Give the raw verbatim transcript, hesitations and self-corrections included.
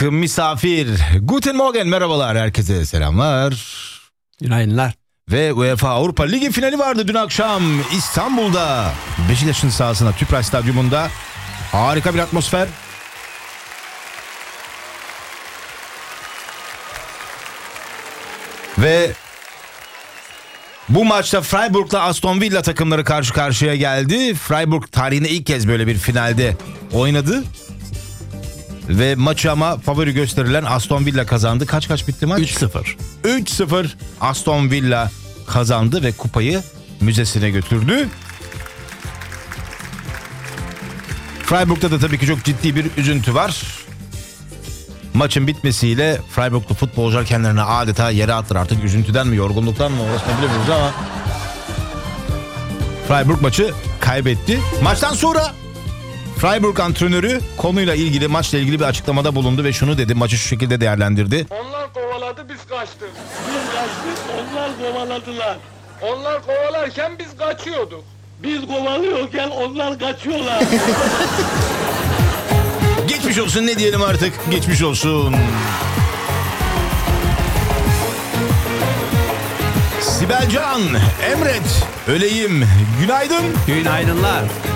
Misafir. Guten Morgen, merhabalar, herkese selamlar. Günaydınlar. Ve UEFA Avrupa Ligi finali vardı dün akşam İstanbul'da. Beşiktaş'ın sahasına, Tüpraş Stadyumunda. Harika bir atmosfer. Ve bu maçta Freiburg'la Aston Villa takımları karşı karşıya geldi. Freiburg tarihinde ilk kez böyle bir finalde oynadı. Ve maçı ama favori gösterilen Aston Villa kazandı. Kaç kaç bitti maç? üç sıfır. üç sıfır Aston Villa kazandı ve kupayı müzesine götürdü. Freiburg'da da tabii ki çok ciddi bir üzüntü var. Maçın bitmesiyle Freiburglu futbolcular kendilerine adeta yere attılar. Artık üzüntüden mi, yorgunluktan mı, orasını bilemiyoruz ama Freiburg maçı kaybetti. Maçtan sonra Freiburg antrenörü konuyla ilgili, maçla ilgili bir açıklamada bulundu ve şunu dedi, maçı şu şekilde değerlendirdi. Onlar kovaladı, biz kaçtık. Biz kaçtık, onlar kovaladılar. Onlar kovalarken biz kaçıyorduk. Biz kovalıyorken onlar kaçıyorlar. Geçmiş olsun, ne diyelim artık, geçmiş olsun. Sibelcan, Emret, Öleyim, günaydın. Günaydınlar.